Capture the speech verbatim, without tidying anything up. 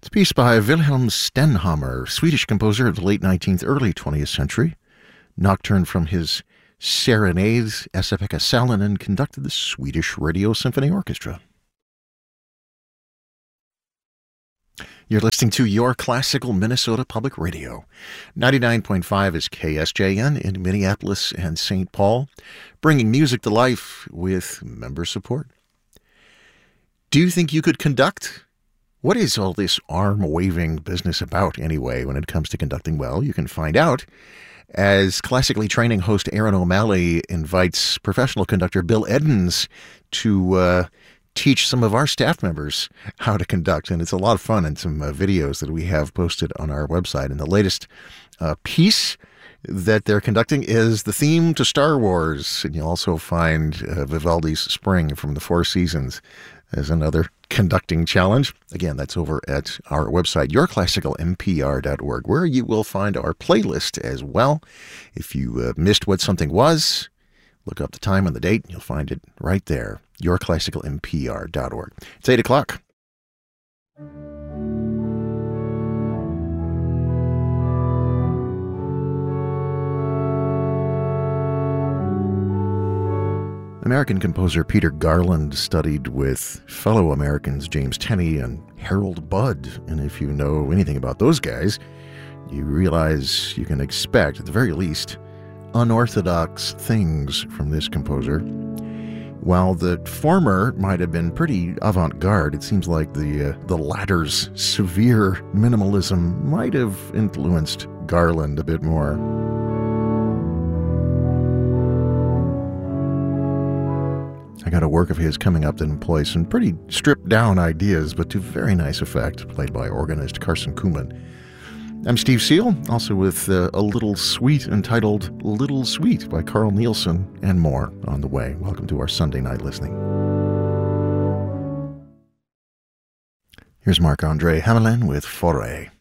It's a piece by Wilhelm Stenhammar, Swedish composer of the late nineteenth, early twentieth century. Nocturne from his Serenades, Esa-Pekka Salonen conducted the Swedish Radio Symphony Orchestra. You're listening to Your Classical Minnesota Public Radio. ninety-nine point five is K S J N in Minneapolis and Saint Paul, bringing music to life with member support. Do you think you could conduct? What is all this arm-waving business about, anyway, when it comes to conducting? Well, you can find out as classically training host Aaron O'Malley invites professional conductor Bill Edens to uh, teach some of our staff members how to conduct. And it's a lot of fun, and some uh, videos that we have posted on our website. And the latest uh, piece that they're conducting is the theme to Star Wars. And you'll also find uh, Vivaldi's Spring from the Four Seasons as another conducting challenge. Again, that's over at our website, your classical m p r dot org, where you will find our playlist as well. If you uh, missed what something was, look up the time and the date, and you'll find it right there, your classical m p r dot org. It's eight o'clock. American composer Peter Garland studied with fellow Americans James Tenney and Harold Budd. And if you know anything about those guys, you realize you can expect, at the very least, unorthodox things from this composer. While the former might have been pretty avant-garde, it seems like the, uh, the latter's severe minimalism might have influenced Garland a bit more. I got a work of his coming up that employs some pretty stripped-down ideas, but to very nice effect, played by organist Carson Kuhlman. I'm Steve Seal, also with uh, a little suite entitled Little Sweet by Carl Nielsen, and more on the way. Welcome to our Sunday night listening. Here's Marc-André Hamelin with Forêt.